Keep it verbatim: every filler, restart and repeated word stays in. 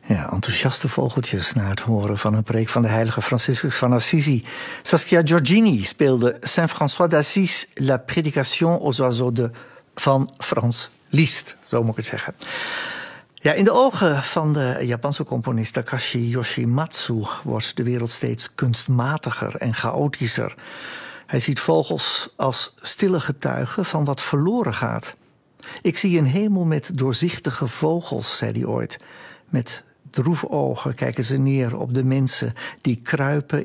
Ja, enthousiaste vogeltjes na het horen van een preek van de heilige Franciscus van Assisi. Saskia Giorgini speelde Saint François d'Assise, La Prédication aux oiseaux de van Frans Liszt, zo moet ik het zeggen. Ja, in de ogen van de Japanse componist Takashi Yoshimatsu wordt de wereld steeds kunstmatiger en chaotischer. Hij ziet vogels als stille getuigen van wat verloren gaat. Ik zie een hemel met doorzichtige vogels, zei hij ooit. Met droeve ogen kijken ze neer op de mensen die kruipen